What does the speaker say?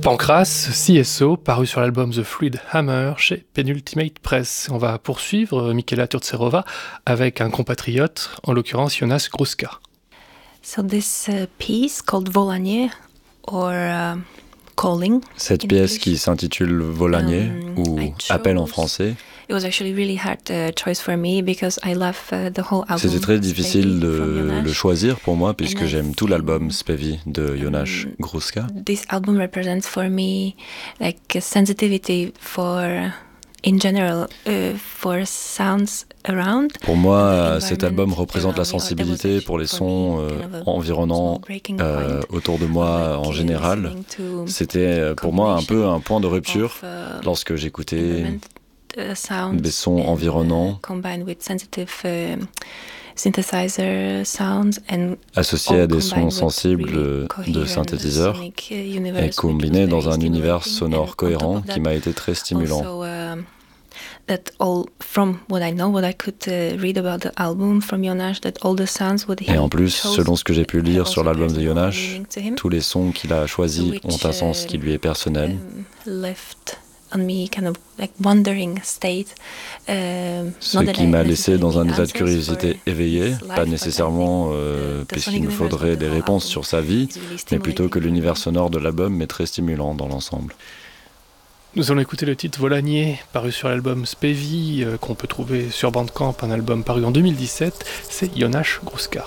Pancras, CSO, paru sur l'album The Fluid Hammer chez Penultimate Press. On va poursuivre Michela Turcerova avec un compatriote, en l'occurrence Jonas Gruska. So this piece called Volanie, or Calling. Cette pièce qui s'intitule Volanie, ou Appel en français. It was actually really hard choice for me because I love the whole album. C'était très difficile de le choisir pour moi puisque j'aime tout l'album Spevi de Jonas Gruska. This album represents for me like a sensitivity for in general for sounds around. Pour moi, cet album représente la sensibilité pour les sons environnants autour de moi en général. C'était pour moi un peu un point de rupture lorsque j'écoutais des sons environnants associés à des sons sensibles de synthétiseurs et combinés dans un univers sonore cohérent qui m'a été très stimulant. Et en plus, selon ce que j'ai pu lire sur l'album de Jonas, tous les sons qu'il a choisis ont un sens qui lui est personnel. Ce qui m'a laissé dans un état de curiosité éveillé, pas nécessairement puisqu'il me faudrait des réponses sur sa vie, mais plutôt que l'univers sonore de l'album est très stimulant dans l'ensemble. Nous allons écouter le titre Volanie, paru sur l'album Spevi, qu'on peut trouver sur Bandcamp, un album paru en 2017, c'est Jonas Gruska.